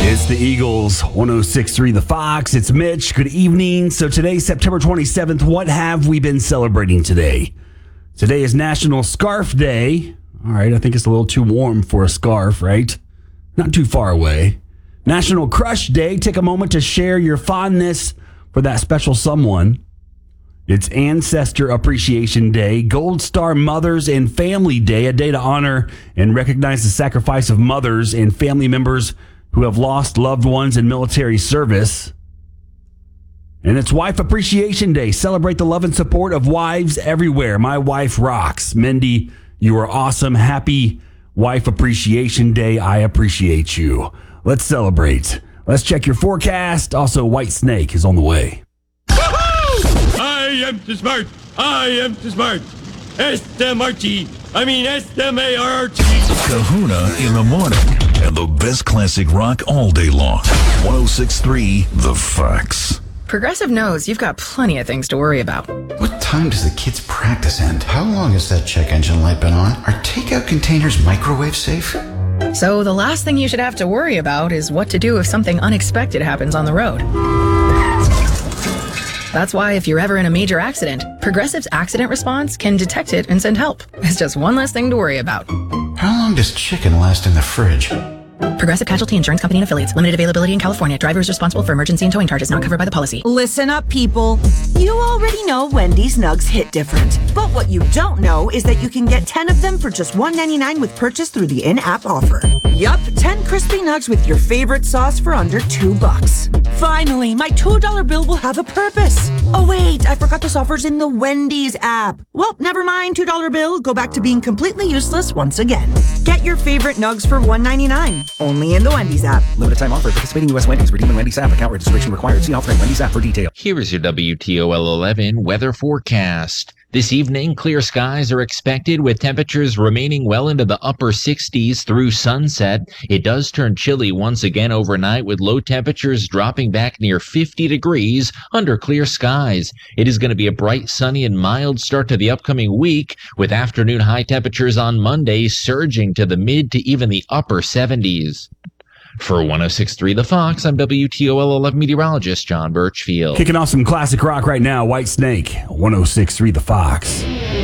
It's the Eagles, 106.3 The Fox. It's Mitch. Good evening. So today's September 27th. What have we been celebrating today? Today is National Scarf Day. All right, I think it's a little too warm for a scarf, right? Not too far away. National Crush Day. Take a moment to share your fondness for that special someone. It's Ancestor Appreciation Day, Gold Star Mothers and Family Day, a day to honor and recognize the sacrifice of mothers and family members who have lost loved ones in military service. And it's Wife Appreciation Day. Celebrate the love and support of wives everywhere. My wife rocks. Mindy, you are awesome. Happy Wife Appreciation Day. I appreciate you. Let's celebrate. Let's check your forecast. Also, White Snake is on the way. I am too smart. I am too smart. S-M-R-T. I mean S-M-A-R-T. Kahuna in the morning. And the best classic rock all day long. 106.3 The Fox. Progressive knows you've got plenty of things to worry about. What time does the kids' practice end? How long has that check engine light been on? Are takeout containers microwave safe? So the last thing you should have to worry about is what to do if something unexpected happens on the road. That's why if you're ever in a major accident, Progressive's accident response can detect it and send help. It's just one less thing to worry about. How long does chicken last in the fridge? Progressive Casualty Insurance Company and Affiliates. Limited availability in California. Driver is responsible for emergency and towing charges not covered by the policy. Listen up, people. You already know Wendy's Nugs hit different. But what you don't know is that you can get 10 of them for just $1.99 with purchase through the in-app offer. Yup, 10 crispy nugs with your favorite sauce for under $2. Finally, my $2 bill will have a purpose. Oh wait, I forgot this offer's in the Wendy's app. Well, never mind, $2 bill. Go back to being completely useless once again. Get your favorite nugs for $1.99. Only in the Wendy's app. Limited time offer. Participating U.S. Wendy's. Redeem in Wendy's app. Account registration required. See offer in Wendy's app for details. Here is your WTOL 11 weather forecast. This evening, clear skies are expected with temperatures remaining well into the upper 60s through sunset. It does turn chilly once again overnight with low temperatures dropping back near 50 degrees under clear skies. It is going to be a bright, sunny, and mild start to the upcoming week with afternoon high temperatures on Monday surging to the mid to even the upper 70s. For 106.3 The Fox, I'm WTOL 11 meteorologist John Birchfield. Kicking off some classic rock right now, White Snake, 106.3 The Fox.